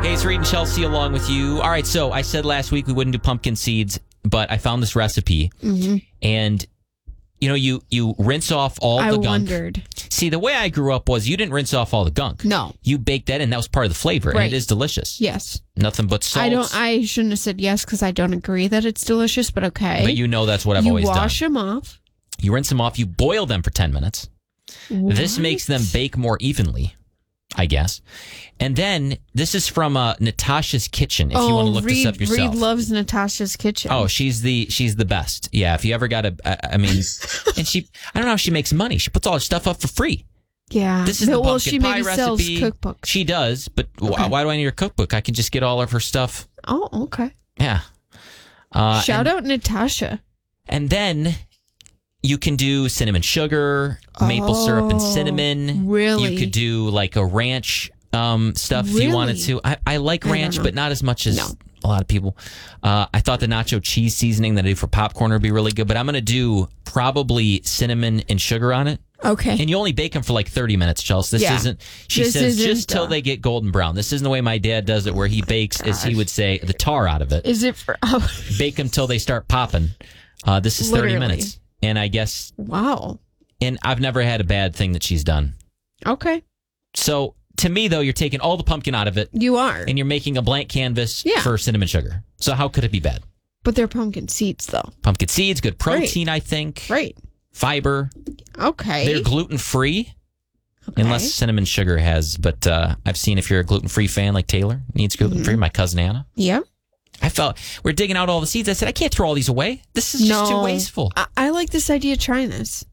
Hey, it's Reed and Chelsea along with you. All right, so I said last week we wouldn't do pumpkin seeds, but I found this recipe. And, you rinse off all the gunk. I wondered. See, the way I grew up was you didn't rinse off all the gunk. No. You baked that in. That was part of the flavor, and it is delicious. Yes. Nothing but salt. I shouldn't have said yes because I don't agree that it's delicious, but okay. But that's what I've always done. You wash them off. You rinse them off. You boil them for 10 minutes. What? This makes them bake more evenly, I guess. And then, this is from Natasha's Kitchen, if you want to look this up yourself. Reed loves Natasha's Kitchen. Oh, she's the best. Yeah, if you ever got and I don't know how she makes money. She puts all her stuff up for free. Yeah. This is the pumpkin pie recipe. Sells cookbooks. She does, but why do I need her cookbook? I can just get all of her stuff. Oh, okay. Yeah. Shout out Natasha. And then you can do cinnamon sugar, maple syrup and cinnamon. Really? You could do like a ranch stuff if you wanted to. I like ranch, but not as much as a lot of people. I thought the nacho cheese seasoning that I do for popcorn would be really good, but I'm going to do probably cinnamon and sugar on it. Okay. And you only bake them for like 30 minutes, Chelsea. This isn't, she says, just till they get golden brown. This isn't the way my dad does it, where he bakes, as he would say, the tar out of it. Is it for... Bake them till they start popping. This is 30 minutes. And I guess... Wow. And I've never had a bad thing that she's done. Okay. So, to me, though, you're taking all the pumpkin out of it. You are. And you're making a blank canvas for cinnamon sugar. So how could it be bad? But they're pumpkin seeds, though. Pumpkin seeds, good protein, I think. Right. Fiber. Okay. They're gluten-free. Okay. Unless cinnamon sugar has. But I've seen if you're a gluten-free fan like Taylor, needs gluten-free, my cousin Anna. Yeah. I felt, we're digging out all the seeds. I said, I can't throw all these away. This is just too wasteful. I like this idea of trying this.